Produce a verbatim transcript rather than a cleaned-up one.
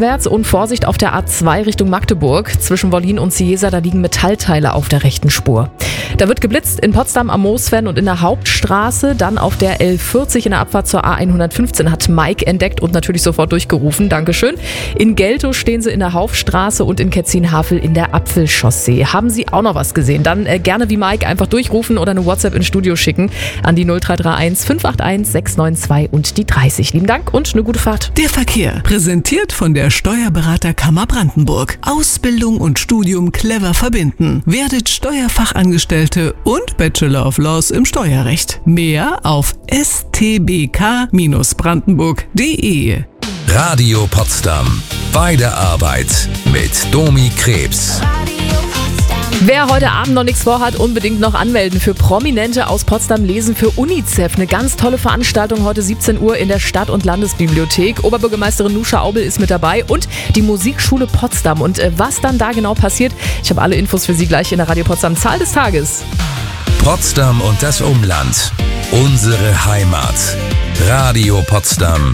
westwärts und Vorsicht auf der A zwei Richtung Magdeburg. Zwischen Wollin und Ciesa, da liegen Metallteile auf der rechten Spur. Da wird geblitzt in Potsdam am Moosfern und in der Hauptstraße. Dann auf der L vierzig in der Abfahrt zur A hundertfünfzehn hat Mike entdeckt und natürlich sofort durchgerufen. Dankeschön. In Geltow stehen sie in der Haufstraße und in Ketzin-Havel in der Apfelchaussee. Haben Sie auch noch was gesehen? Dann äh, gerne wie Mike einfach durchrufen oder eine WhatsApp ins Studio schicken an die null drei drei eins fünf acht eins sechs neun zwei und die dreißig. Lieben Dank und eine gute Fahrt. Der Verkehr, präsentiert von der Steuerberaterkammer Brandenburg. Ausbildung und Studium clever verbinden. Werdet Steuerfachangestellte und Bachelor of Laws im Steuerrecht. Mehr auf s t b k Bindestrich brandenburg punkt d e. Radio Potsdam. Bei der Arbeit mit Domi Krebs. Wer heute Abend noch nichts vorhat, unbedingt noch anmelden für Prominente aus Potsdam lesen für UNICEF. Eine ganz tolle Veranstaltung heute siebzehn Uhr in der Stadt- und Landesbibliothek. Oberbürgermeisterin Nuscha Aubel ist mit dabei und die Musikschule Potsdam. Und äh, was dann da genau passiert, ich habe alle Infos für Sie gleich in der Radio Potsdam Zahl des Tages. Potsdam und das Umland. Unsere Heimat. Radio Potsdam.